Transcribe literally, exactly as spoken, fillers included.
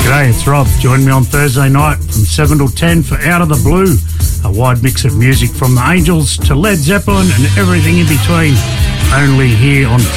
G'day, it's Rob. Join me on Thursday night from seven till ten for Out of the Blue, a wide mix of music from the Angels to Led Zeppelin and everything in between, only here on